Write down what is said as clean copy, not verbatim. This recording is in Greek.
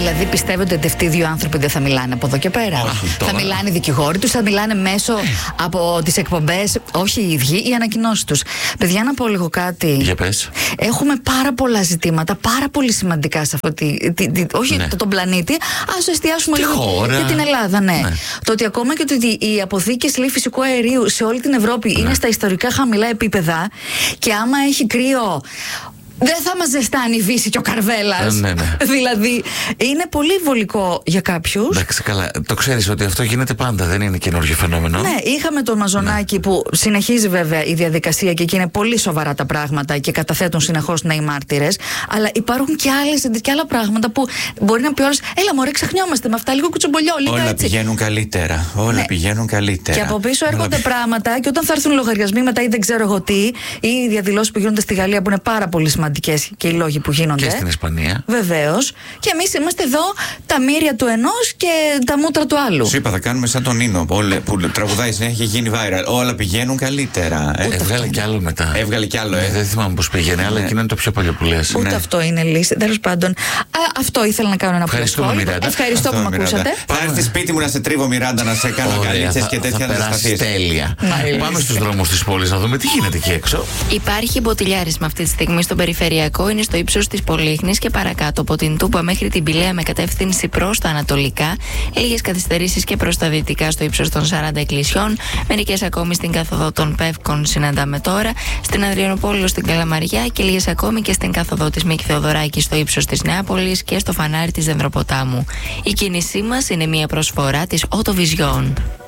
Δηλαδή πιστεύετε ότι αυτοί οι δύο άνθρωποι δεν θα μιλάνε από εδώ και πέρα? Θα μιλάνε οι δικηγόροι τους, θα μιλάνε μέσω από τις εκπομπές, όχι οι ίδιοι, οι ανακοινώσεις τους. Παιδιά, να πω λίγο κάτι. Για πες. Έχουμε πάρα πολλά ζητήματα, πάρα πολύ σημαντικά σε αυτό όχι τον πλανήτη. Ας εστιάσουμε λίγο για την Ελλάδα, ναι. Το ότι ακόμα και ότι οι αποθήκες φυσικού αερίου σε όλη την Ευρώπη είναι στα ιστορικά χαμηλά επίπεδα και άμα έχει κρύο, δεν θα μας ζεστάνει η Βύση και ο Καρβέλας. Δηλαδή, είναι πολύ βολικό για κάποιους. Εντάξει, καλά. Το ξέρεις ότι αυτό γίνεται πάντα, δεν είναι καινούργιο φαινόμενο. Ναι, είχαμε τον Μαζονάκη που συνεχίζει βέβαια η διαδικασία και εκεί είναι πολύ σοβαρά τα πράγματα και καταθέτουν συνεχώς νέοι μάρτυρες. Αλλά υπάρχουν και άλλα πράγματα που μπορεί να πει όλος, έλα μωρέ, ξεχνιόμαστε με αυτά, λίγο κουτσομπολιό, λίγο όλα έτσι. Πηγαίνουν καλύτερα. Όλα πηγαίνουν καλύτερα. Και από πίσω έρχονται πράγματα και όταν θα έρθουν λογαριασμοί μετά ή δεν ξέρω εγώ τι, ή οι διαδηλώσεις που γίνονται στη Γαλλία που είναι πάρα πολύ σημαντικές και οι λόγοι που γίνονται. Και στην Ισπανία. Βεβαίως. Και εμείς είμαστε εδώ τα μύρια του ενός και τα μούτρα του άλλου. Σου είπα, θα κάνουμε σαν τον Νίνο που τραγουδάει συνέχεια και γίνει viral. Όλα πηγαίνουν καλύτερα. Έβγαλε κι άλλο μετά. Έβγαλε κι άλλο, Δεν θυμάμαι πώς πήγαινε, αλλά εκείνο είναι το πιο παλιό που λες. Ούτε αυτό είναι λύση. Τέλος πάντων, αυτό ήθελα να κάνω ένα σχόλιο. Ευχαριστώ που με ακούσατε. Θα έρθει σπίτι μου να σε τρίβω, Μιράντα, να σε κάνω καλίτσες και τέτοια αντιστασίες. Τέλεια. Πάμε στους δρόμους της πόλης να δούμε τι γίνεται εκεί έξω. Υπάρχει μποτιλιάρισμα αυτή τη στιγμή στον περιφερειακό, είναι στο ύψος της Πολύχνης και παρακάτω από την Τούπα μέχρι την Πηλαία με κατεύθυνση προς τα ανατολικά. Λίγες καθυστερήσεις και προς τα δυτικά στο ύψος των 40 εκκλησιών. Μερικές ακόμη στην κάθοδο των Πεύκων συναντάμε τώρα. Στην Αδριανοπόλεω στην Καλαμαριά και λίγες ακόμη και στην κάθοδο της Μίκη Θεοδωράκη στο ύψος της Νεάπολης και στο φανάρι της Δενδροποτάμου. Η κίνησή μας είναι μια προσφορά της Autovision.